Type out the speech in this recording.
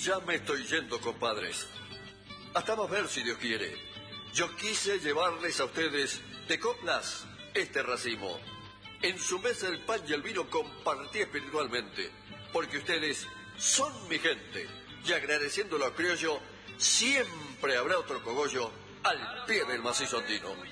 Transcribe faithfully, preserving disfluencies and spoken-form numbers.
Ya me estoy yendo, compadres. Hasta más ver si Dios quiere. Yo quise llevarles a ustedes de coplas este racimo. En su mesa el pan y el vino compartí espiritualmente, porque ustedes son mi gente. Y agradeciéndolo a criollo, siempre habrá otro cogollo al pie del macizo andino.